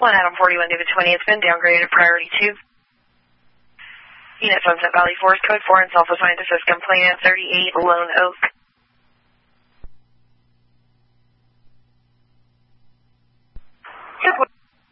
1 Adam 41 David 20, it's been downgraded to priority 2. Unit Sunset Valley Forest Code 4 in Southwest Scientific Complainant 38 Lone Oak.